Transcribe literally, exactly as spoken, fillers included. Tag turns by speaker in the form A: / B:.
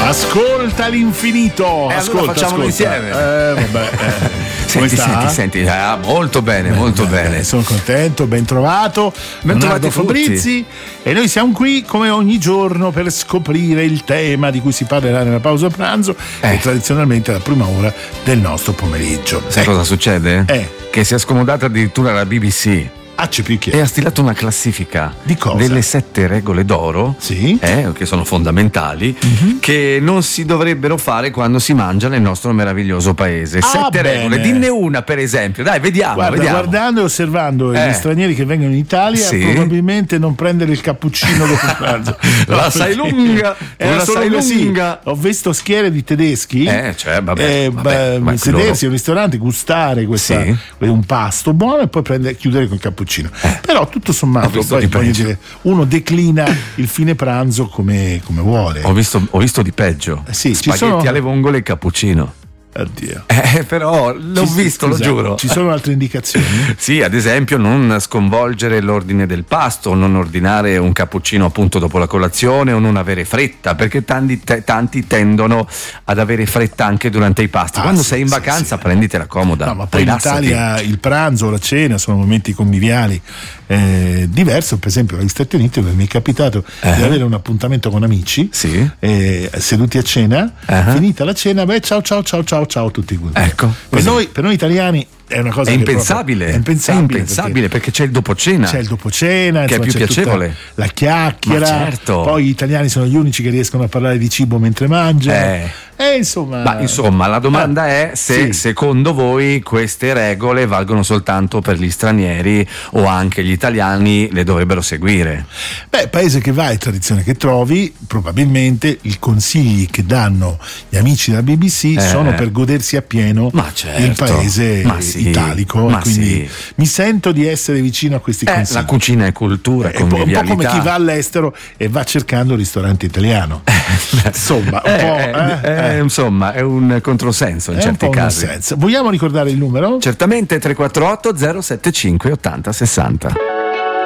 A: Ascolta l'infinito.
B: E
A: ascolta,
B: allora facciamolo
A: ascolta.
B: insieme.
A: Eh, vabbè. Eh.
B: Senti, senti, senti, ah, molto bene, beh, molto beh, bene.
A: Sono contento, ben trovato. Ben trovato Fabrizi. E noi siamo qui come ogni giorno per scoprire il tema di cui si parlerà nella pausa pranzo eh. e tradizionalmente la prima ora del nostro pomeriggio.
B: Sai eh. cosa succede?
A: Eh.
B: Che si è scomodata addirittura la B B C.
A: Ah, c'è più che...
B: E ha stilato una classifica
A: di cosa?
B: Delle sette regole d'oro,
A: sì.
B: eh, che sono fondamentali, mm-hmm. che non si dovrebbero fare quando si mangia nel nostro meraviglioso paese.
A: Ah,
B: sette
A: bene.
B: regole, dinne una per esempio, dai, vediamo.
A: Guarda,
B: vediamo.
A: guardando e osservando eh. gli stranieri che vengono in Italia, sì. probabilmente non prendere il cappuccino dopo il pranzo.
B: No, la sai lunga,
A: la
B: sai lunga.
A: Ho visto schiere di tedeschi
B: eh, cioè, vabbè,
A: eh,
B: vabbè,
A: beh, sedersi in un ristorante, gustare questa, sì. un pasto buono e poi prendere, chiudere col cappuccino. Eh. Però tutto sommato poi, voglio dire, uno declina il fine pranzo come, come vuole.
B: Ho visto, ho visto di peggio.
A: Eh sì,
B: spaghetti
A: ci sono...
B: alle vongole e cappuccino.
A: Oddio.
B: Eh, però l'ho ci, visto, scusa, lo giuro.
A: Ci sono altre indicazioni?
B: Sì, ad esempio non sconvolgere l'ordine del pasto, non ordinare un cappuccino appunto dopo la colazione o non avere fretta, perché tanti, te, tanti tendono ad avere fretta anche durante i pasti. Ah, Quando sì, sei in vacanza sì, prenditela comoda.
A: No, ma poi rilassati. In Italia il pranzo o la cena sono momenti conviviali eh, diverso. Per esempio agli Stati Uniti mi è capitato eh. di avere un appuntamento con amici
B: sì.
A: eh, seduti a cena, uh-huh. finita la cena, beh ciao ciao ciao ciao ciao tutti quanti.
B: Ecco,
A: per noi, per noi italiani è una cosa
B: è
A: che
B: impensabile,
A: è impensabile,
B: è impensabile perché, perché c'è il dopo cena,
A: c'è il dopo cena,
B: che
A: insomma,
B: è più piacevole,
A: la chiacchiera,
B: certo.
A: Poi gli italiani sono gli unici che riescono a parlare di cibo mentre mangiano.
B: Eh.
A: E insomma,
B: ma insomma la domanda ah, è se sì. secondo voi queste regole valgono soltanto per gli stranieri o anche gli italiani le dovrebbero seguire?
A: Beh, paese che vai, tradizione che trovi, probabilmente i consigli che danno gli amici della B B C eh. sono per godersi appieno
B: ma certo.
A: il paese
B: ma sì.
A: italico,
B: ma
A: quindi
B: sì.
A: mi sento di essere vicino a questi
B: eh,
A: consigli.
B: La cucina è cultura,
A: è un po', un po' come chi va all'estero e va cercando il ristorante italiano. Insomma, un
B: eh,
A: po',
B: eh,
A: eh,
B: eh, insomma, è un controsenso in
A: è
B: certi
A: un po'
B: casi.
A: Un senso. Vogliamo ricordare il numero?
B: Certamente tre quattro otto zero sette cinque ottanta sessanta.